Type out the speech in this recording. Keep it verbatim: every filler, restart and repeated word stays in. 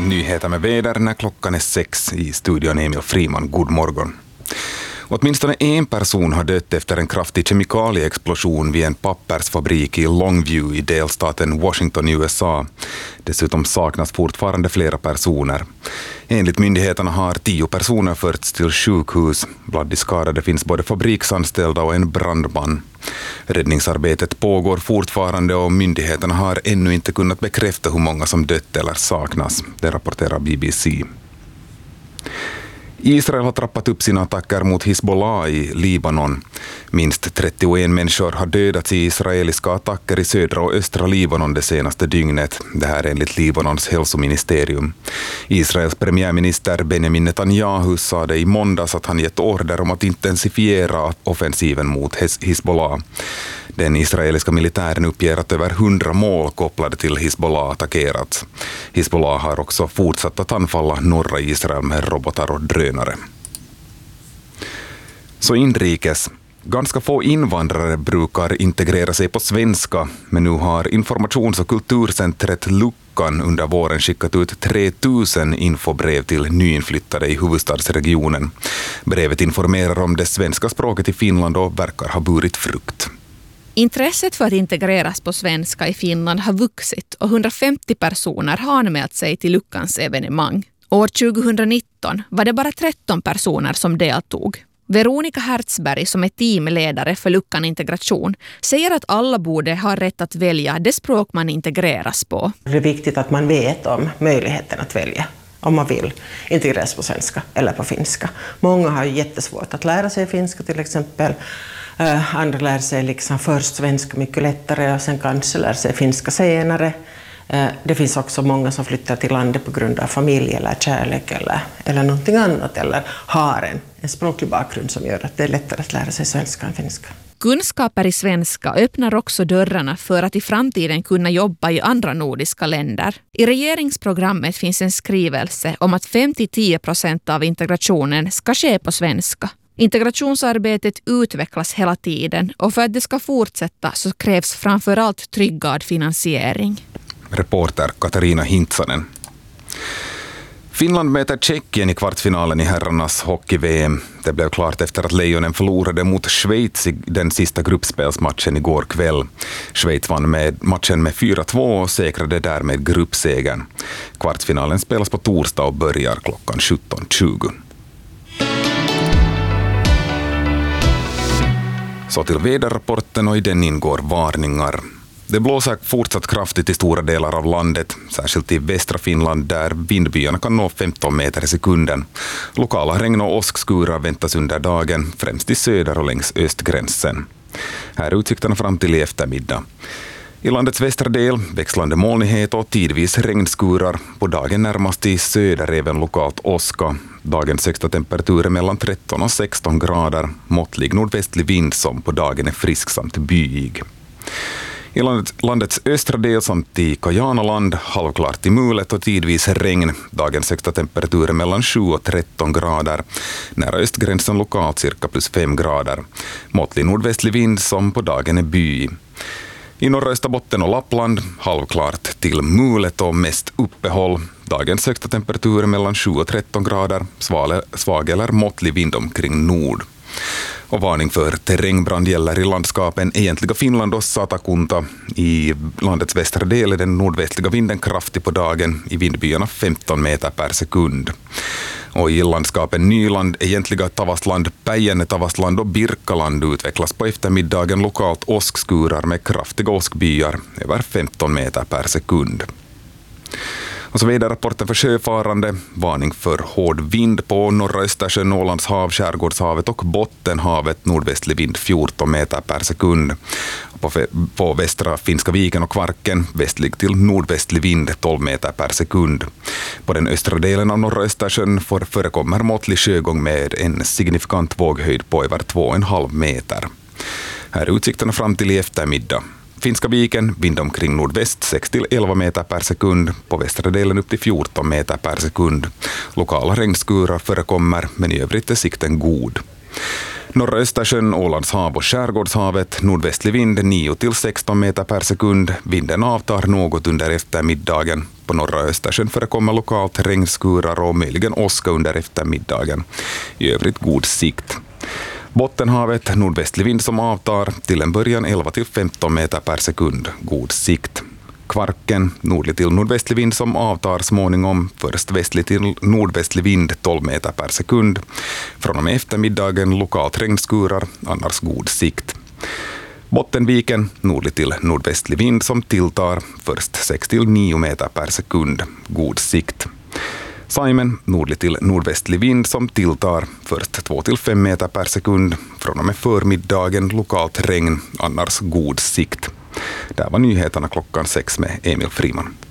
Nyheter med väder när klockan är sex i studion Emil Friman. God morgon. Åtminstone en person har dött efter en kraftig kemikalieexplosion vid en pappersfabrik i Longview i delstaten Washington i U S A. Dessutom saknas fortfarande flera personer. Enligt myndigheterna har tio personer förts till sjukhus. Bland de skadade finns både fabriksanställda och en brandman. Räddningsarbetet pågår fortfarande och myndigheterna har ännu inte kunnat bekräfta hur många som dött eller saknas. Det rapporterar B B C. Israel har trappat upp sina attacker mot Hizbollah i Libanon. Minst trettioen människor har dödats i israeliska attacker i södra och östra Libanon det senaste dygnet. Det här är enligt Libanons hälsoministerium. Israels premiärminister Benjamin Netanyahu sa det i måndags att han gett order om att intensifiera offensiven mot Hizbollah. Den israeliska militären uppger att över hundra mål kopplade till Hizbollah attackerats. Hizbollah har också fortsatt att anfalla norra Israel med robotar och drönare. Så inrikes. Ganska få invandrare brukar integrera sig på svenska, men nu har informations- och kulturcentret Luckan under våren skickat ut tre tusen infobrev till nyinflyttade i huvudstadsregionen. Brevet informerar om det svenska språket i Finland och verkar ha burit frukt. Intresset för att integreras på svenska i Finland har vuxit och hundrafemtio personer har anmält sig till Luckans evenemang. År tjugonitton var det bara tretton personer som deltog. Veronica Hertzberg, som är teamledare för Luckan Integration, säger att alla borde ha rätt att välja det språk man integreras på. Det är viktigt att man vet om möjligheten att välja om man vill integreras på svenska eller på finska. Många har jättesvårt att lära sig finska till exempel. Uh, andra lär sig liksom först svenska mycket lättare och sen kanske lär sig finska senare. Uh, det finns också många som flyttar till landet på grund av familj eller kärlek eller, eller någonting annat. Eller har en, en språklig bakgrund som gör att det är lättare att lära sig svenska än finska. Kunskaper i svenska öppnar också dörrarna för att i framtiden kunna jobba i andra nordiska länder. I regeringsprogrammet finns en skrivelse om att fem till tio procent av integrationen ska ske på svenska. Integrationsarbetet utvecklas hela tiden och för att det ska fortsätta så krävs framförallt tryggad finansiering. Reporter Katarina Hintsanen. Finland möter Tjeckien i kvartsfinalen i herrarnas hockey-V M. Det blev klart efter att Lejonen förlorade mot Schweiz i den sista gruppspelsmatchen igår kväll. Schweiz vann med matchen med fyra två och säkrade därmed gruppsegern. Kvartsfinalen spelas på torsdag och börjar klockan sjutton tjugo. Så till väderrapporten och i den ingår varningar. Det blåser fortsatt kraftigt i stora delar av landet, särskilt i västra Finland där vindbyarna kan nå femton meter i sekunden. Lokala regn- och åskskurar väntas under dagen, främst i söder och längs östgränsen. Här är utsikterna fram till i eftermiddag. I landets västra del växlande molnighet och tidvis regnskurar. På dagen närmast i söder även lokalt åska. Dagens högsta temperatur är mellan tretton och sexton grader. Måttlig nordvästlig vind som på dagen är frisk samt byig. I landets, landets östra del samt i Kajanaland halvklart i mulet och tidvis regn. Dagens högsta temperatur är mellan sju och tretton grader. Nära östgränsen lokalt cirka plus fem grader. Måttlig nordvästlig vind som på dagen är byig. I norra Österbotten och Lappland halvklart till mulet och mest uppehåll. Dagens högsta temperatur är mellan sju och tretton grader. Svag eller måttlig vind omkring nord. Och varning för terrängbrand gäller i landskapen egentliga Finland och Satakunta. I landets västra del är den nordvästliga vinden kraftig på dagen, i vindbyarna femton meter per sekund. Och i landskapen Nyland, egentliga Tavastland, Päijänne, Tavastland och Birkaland utvecklas på eftermiddagen lokalt åskskurar med kraftiga åskbyar över femton meter per sekund. Och så vidare rapporten för sjöfarande, varning för hård vind på norra Östersjön, Ålands hav, Skärgårdshavet och Bottenhavet, nordvästlig vind fjorton meter per sekund. På, på västra Finska viken och Kvarken, västlig till nordvästlig vind tolv meter per sekund. På den östra delen av norra Östersjön får förekommer måttlig sjögång med en signifikant våghöjd på över två och en halv meter. Här är utsikterna fram till i eftermiddag. Finska viken, vind omkring nordväst sex till elva meter per sekund, på västra delen upp till fjorton meter per sekund. Lokala regnskurar förekommer, men i övrigt är sikten god. Norra Östersjön, Ålands hav och Skärgårdshavet, nordvästlig vind nio till sexton meter per sekund. Vinden avtar något under eftermiddagen. på norra Östersjön förekommer lokalt regnskurar och möjligen åska under eftermiddagen. I övrigt god sikt. Bottenhavet, nordvästlig vind som avtar, till en början elva till femton meter per sekund, god sikt. Kvarken, nordlig till nordvästlig vind som avtar småningom, först västlig till nordvästlig vind tolv meter per sekund. Från och med eftermiddagen lokalt regnskurar, annars god sikt. Bottenviken, nordlig till nordvästlig vind som tilltar, först sex till nio meter per sekund, god sikt. Saimen, nordlig till nordvästlig vind som tilltar, först två till fem meter per sekund. Från och med förmiddagen lokalt regn, annars god sikt. Där var nyheterna klockan sex med Emil Friman.